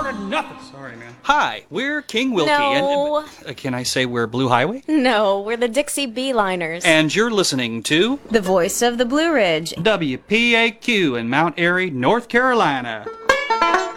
started nothing. Sorry, man. Hi, we're King Wilkie. No. And can I say we're Blue Highway? No, we're the Dixie Beeliners. And you're listening to The voice of the Blue Ridge. WPAQ in Mount Airy, North Carolina.